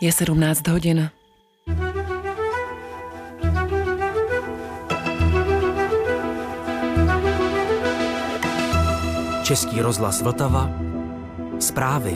Je 17 hodin. Český rozhlas Vltava. Zprávy.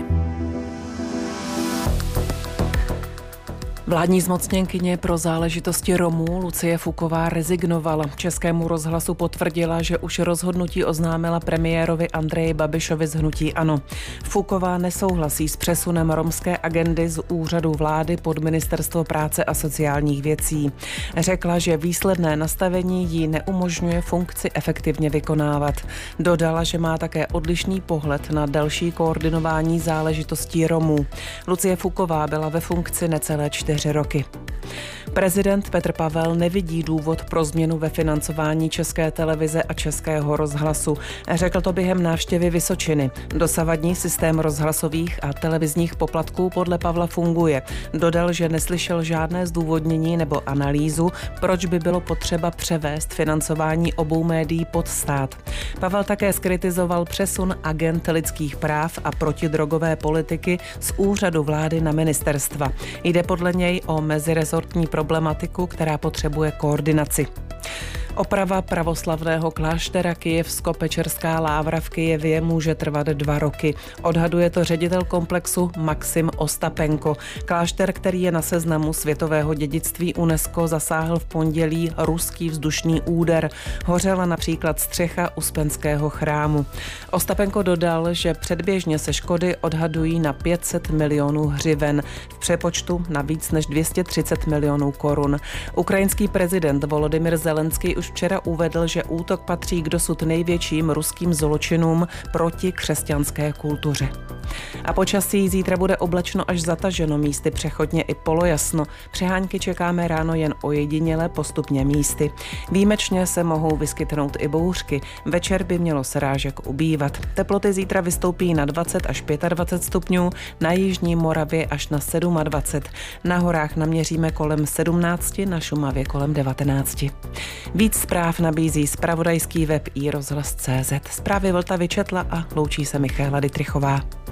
Vládní zmocněnkyně pro záležitosti Romů Lucie Fuková rezignovala. Českému rozhlasu potvrdila, že už rozhodnutí oznámila premiérovi Andreji Babišovi z hnutí ANO. Fuková nesouhlasí s přesunem romské agendy z úřadu vlády pod Ministerstvo práce a sociálních věcí. Řekla, že výsledné nastavení jí neumožňuje funkci efektivně vykonávat. Dodala, že má také odlišný pohled na další koordinování záležitostí Romů. Lucie Fuková byla ve funkci necelé 4 roky. Prezident Petr Pavel nevidí důvod pro změnu ve financování České televize a Českého rozhlasu. Řekl to během návštěvy Vysočiny. Dosavadní systém rozhlasových a televizních poplatků podle Pavla funguje. Dodal, že neslyšel žádné zdůvodnění nebo analýzu, proč by bylo potřeba převést financování obou médií pod stát. Pavel také zkritizoval přesun agent lidských práv a protidrogové politiky z úřadu vlády na ministerstva. Jde podle něj o mezirezortní problematiku, která potřebuje koordinaci. Oprava pravoslavného kláštera Kyjevsko-Pečerská Lávra v Kyjevě může trvat 2 roky. Odhaduje to ředitel komplexu Maxim Ostapenko. Klášter, který je na seznamu světového dědictví UNESCO, zasáhl v pondělí ruský vzdušný úder. Hořela například střecha Uspenského chrámu. Ostapenko dodal, že předběžně se škody odhadují na 500 milionů hřiven, v přepočtu na víc než 230 milionů korun. Ukrajinský prezident Volodymyr Zelenský už včera uvedl, že útok patří k dosud největším ruským zločinům proti křesťanské kultuře. A počasí: zítra bude oblačno až zataženo, místy přechodně i polojasno. Přehánky čekáme ráno jen ojediněle, postupně místy. Výjimečně se mohou vyskytnout i bouřky. Večer by mělo srážek ubývat. Teploty zítra vystoupí na 20 až 25 stupňů, na jižní Moravě až na 27. Na horách naměříme kolem 17, na Šumavě kolem 19. Víc zpráv nabízí zpravodajský web iRozhlas.cz. Zprávy Vltavy četla a loučí se Michaela Dytrychová.